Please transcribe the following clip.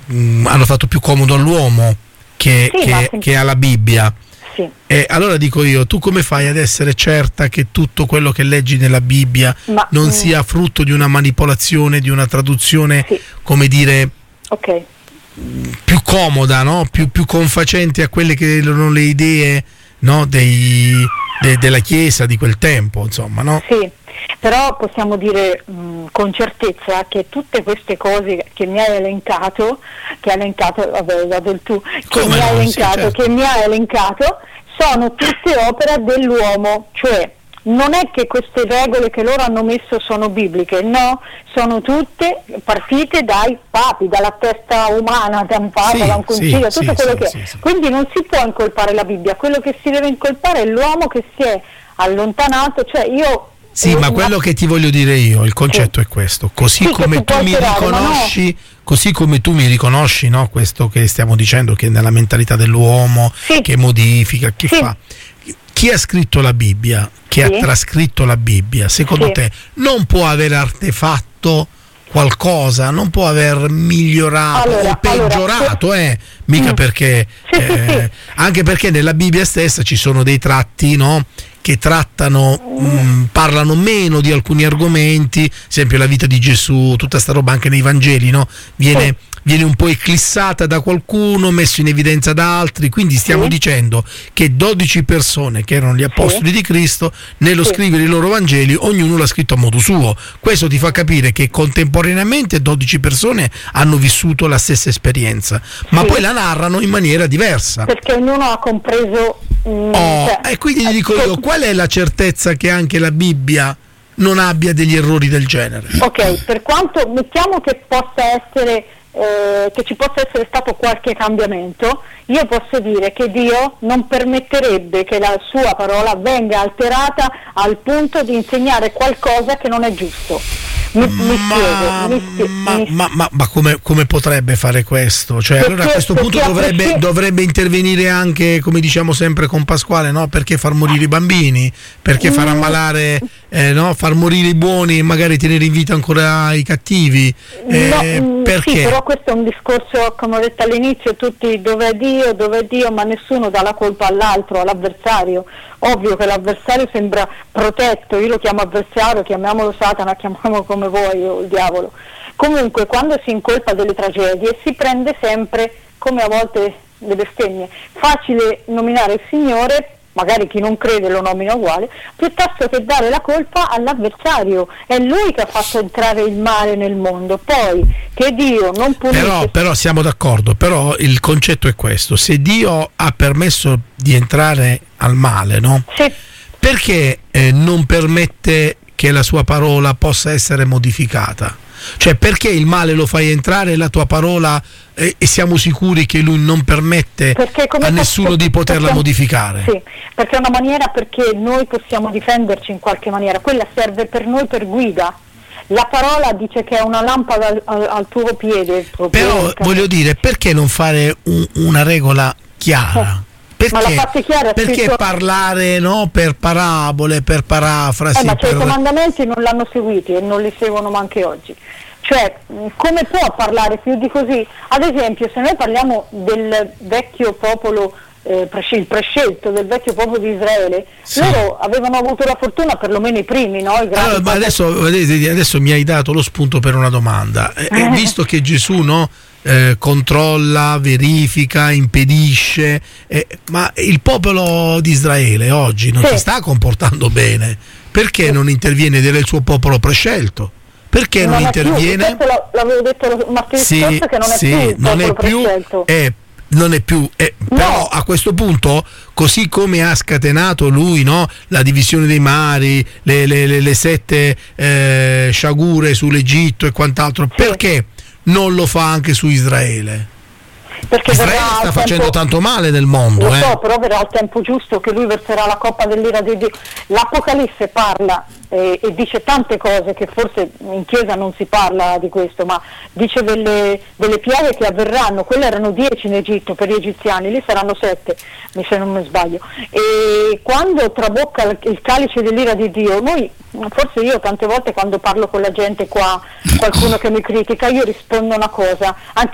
hanno fatto più comodo all'uomo che alla Bibbia. Sì. E allora dico io, tu come fai ad essere certa che tutto quello che leggi nella Bibbia non sia frutto di una manipolazione, di una traduzione, come dire, più comoda, no? Più confacente a quelle che erano le idee, no? Della Chiesa di quel tempo, insomma, no? Sì, però possiamo dire con certezza che tutte queste cose che mi hai elencato, vabbè, vado il tu, che mi hai elencato, sono tutte opera dell'uomo, cioè non è che queste regole che loro hanno messo sono bibliche, no, sono tutte partite dai papi, dalla testa umana, da un papa, da un concilio, tutto quello che è. Quindi non si può incolpare la Bibbia, quello che si deve incolpare è l'uomo che si è allontanato, cioè io... Sì, ma quello che ti voglio dire io, il concetto è questo, così come tu mi riconosci, così come tu mi riconosci, no, questo che stiamo dicendo, che è nella mentalità dell'uomo, che modifica, che fa. Chi ha scritto la Bibbia, chi ha trascritto la Bibbia, secondo te non può aver artefatto qualcosa, non può aver migliorato o peggiorato, mica perché anche perché nella Bibbia stessa ci sono dei tratti, no, che trattano, parlano meno di alcuni argomenti, ad esempio la vita di Gesù, tutta sta roba anche nei Vangeli, no? Viene un po' eclissata da qualcuno, messo in evidenza da altri, quindi stiamo dicendo che 12 persone che erano gli apostoli di Cristo, nello scrivere i loro Vangeli, ognuno l'ha scritto a modo suo. Questo ti fa capire che contemporaneamente 12 persone hanno vissuto la stessa esperienza, ma poi la narrano in maniera diversa. Perché ognuno ha compreso... e quindi dico io, qual è la certezza che anche la Bibbia non abbia degli errori del genere? Ok, per quanto mettiamo che possa essere... che ci possa essere stato qualche cambiamento, io posso dire che Dio non permetterebbe che la sua parola venga alterata al punto di insegnare qualcosa che non è giusto. Ma come potrebbe fare questo? Cioè, allora a questo punto dovrebbe intervenire anche, come diciamo sempre con Pasquale, no? Perché far morire i bambini? Perché far ammalare, far morire i buoni e magari tenere in vita ancora i cattivi? Perché? Sì, però questo è un discorso, come ho detto all'inizio, tutti dov'è Dio, ma nessuno dà la colpa all'altro, all'avversario. Ovvio che l'avversario sembra protetto, io lo chiamo avversario, chiamiamolo Satana, chiamiamolo come vuoi, o il diavolo. Comunque quando si incolpa delle tragedie si prende sempre, come a volte le bestemmie, facile nominare il Signore, magari chi non crede lo nomina uguale, piuttosto che dare la colpa all'avversario. È lui che ha fatto entrare il male nel mondo, poi che Dio non punisce... Però siamo d'accordo, però il concetto è questo: se Dio ha permesso di entrare al male, no? Sì. Perché non permette che la sua parola possa essere modificata? Cioè, perché il male lo fai entrare e la tua parola e siamo sicuri che lui non permette a nessuno di poterla modificare? Sì, perché è una maniera perché noi possiamo difenderci in qualche maniera, quella serve per noi per guida. La parola dice che è una lampada al tuo piede. Però voglio dire, perché non fare una regola chiara? Perché parlare, no, per parabole, per parafrasi? Ma i comandamenti non l'hanno seguiti e non li seguono neanche oggi. Cioè, come può parlare più di così? Ad esempio, se noi parliamo del vecchio popolo, il prescelto del vecchio popolo di Israele, loro avevano avuto la fortuna, perlomeno i primi, no? Allora, ma adesso mi hai dato lo spunto per una domanda. Visto che Gesù, no, controlla, verifica, impedisce, ma il popolo di Israele oggi non si sta comportando bene, perché non interviene del suo popolo prescelto? Perché non interviene? L'avevo detto martedì scorso che non è più il popolo prescelto. Non è più, però a questo punto, così come ha scatenato lui, no, la divisione dei mari, le 7 sciagure sull'Egitto e quant'altro, perché non lo fa anche su Israele? Perché Israele sta facendo tanto male nel mondo. Lo so, però verrà il tempo giusto che lui verserà la coppa dell'ira di Dio. L'Apocalisse parla e dice tante cose che forse in chiesa non si parla di questo, ma dice delle piaghe che avverranno. Quelle erano 10 in Egitto per gli egiziani, lì saranno 7, se non mi sbaglio. E quando trabocca il calice dell'ira di Dio, forse io tante volte quando parlo con la gente qua, qualcuno che mi critica, io rispondo una cosa, anche